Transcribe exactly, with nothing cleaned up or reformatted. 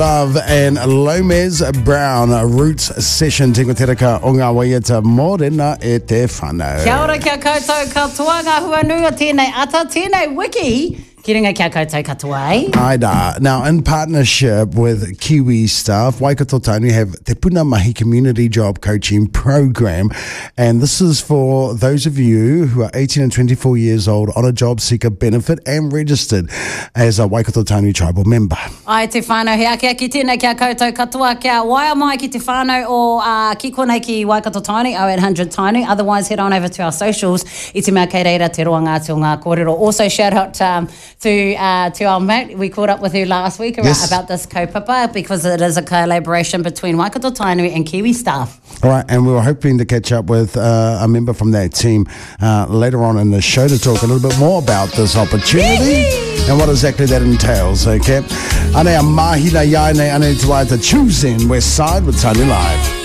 Love and Lomez Brown Roots Session Tingo Teraka o ngā waiata mōrena e te whanau. Kia ora kia koutou katoa, ngā huanua tēnei ata, tēnei wiki. Ki ringa kia koutou katoa ai. Aida. Now, in partnership with Kiwi Staff, Waikato Tainu have Te Puna Mahi Community Job Coaching Program. And this is for those of you who are eighteen and twenty-four years old on a job seeker benefit and registered as a Waikato Tainu tribal member. Ai te whānau he ake aki tēnei kia koutou katoa, kia waia mai ki te whānau o uh, ki konei ki Waikato Tainu, oh eight hundred Tainu. Otherwise, head on over to our socials. I te mea kei reira te roa ngāti o ngā kōrero. Also, shout out um, to uh, to our mate. We caught up with her last week about, Yes. about this kaupapa because it is a collaboration between Waikato Tainu and Kiwi Staff. All right, and we were hoping to catch up with uh, a member from that team uh, later on in the show to talk a little bit more about this opportunity and what exactly that entails, okay? Ane a mahina iai nei ane tuai te choosing West Side with Tainu Live.